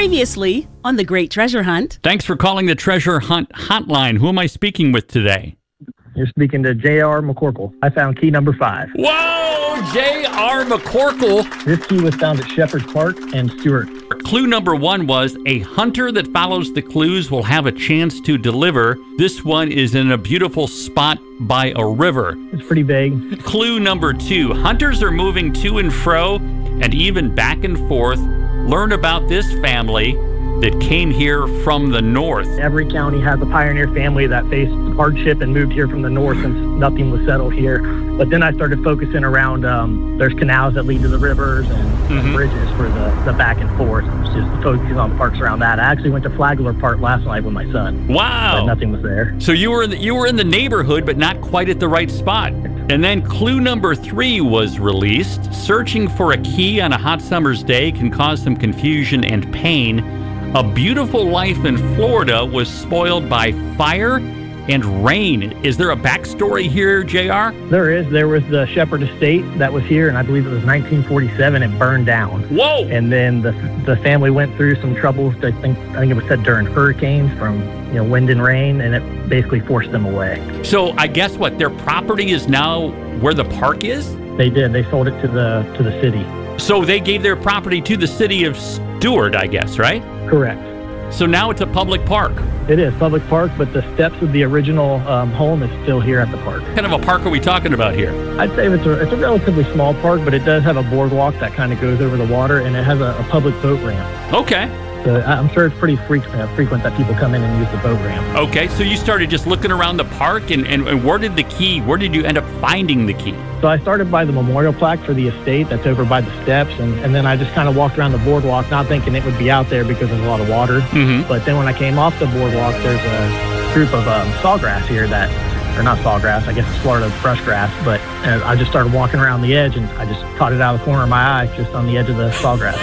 Previously on The Great Treasure Hunt. Thanks for calling the Treasure Hunt hotline. Who am I speaking with today? You're speaking to J.R. McCorkle. I found key number 5. Whoa! J.R. McCorkle. This key was found at Shepherd's Park and Stewart. Clue number 1 was a hunter that follows the clues will have a chance to deliver. This one is in a beautiful spot by a river. It's pretty vague. Clue number 2, hunters are moving to and fro and even back and forth. Learn about this family that came here from the north. Every county has a pioneer family that faced hardship and moved here from the north since nothing was settled here. But then I started focusing around, there's canals that lead to the rivers and bridges for the back and forth. Just focusing on parks around that. I actually went to Flagler Park last night with my son. Wow. But nothing was there. So you were in the neighborhood, but not quite at the right spot. And then clue number 3 was released. Searching for a key on a hot summer's day can cause some confusion and pain. A beautiful life in Florida was spoiled by fire and rain. Is there a backstory here, JR? There is. There was the Shepherd Estate that was here, and I believe it was 1947. It burned down. Whoa! And then the family went through some troubles. I think it was said during hurricanes from wind and rain, and it basically forced them away. So I guess what, their property is now where the park is? They did. They sold it to the city. So they gave their property to the city of Stewart, I guess, right? Correct. So now it's a public park. It is public park, but the steps of the original home is still here at the park. What kind of a park are we talking about here? I'd say it's a relatively small park, but it does have a boardwalk that kind of goes over the water, and it has a public boat ramp. Okay. So I'm sure it's pretty frequent that people come in and use the boat ramp. Okay, so you started just looking around the park, and where did you end up finding the key? So I started by the memorial plaque for the estate that's over by the steps, and then I just kind of walked around the boardwalk, not thinking it would be out there because there's a lot of water. Mm-hmm. But then when I came off the boardwalk, there's a group of sawgrass here or not sawgrass, I guess it's Florida brush grass, but I just started walking around the edge, and I just caught it out of the corner of my eye, just on the edge of the sawgrass.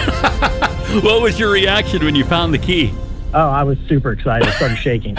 What was your reaction when you found the key? Oh, I was super excited. I started shaking.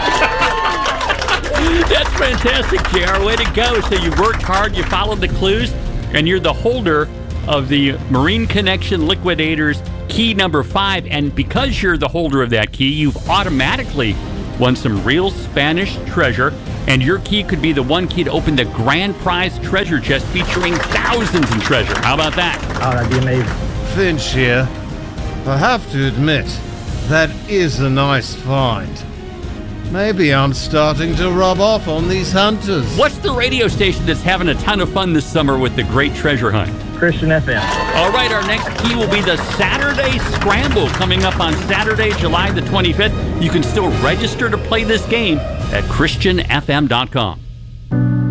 That's fantastic, JR. Way to go. So you worked hard, you followed the clues, and you're the holder of the Marine Connection Liquidators key number 5. And because you're the holder of that key, you've automatically won some real Spanish treasure. And your key could be the one key to open the grand prize treasure chest featuring thousands in treasure. How about that? Oh, that'd be amazing. Finch here. I have to admit, that is a nice find. Maybe I'm starting to rub off on these hunters. What's the radio station that's having a ton of fun this summer with the Great Treasure Hunt? Christian FM. All right, our next key will be the Saturday Scramble coming up on Saturday, July the 25th. You can still register to play this game at christianfm.com.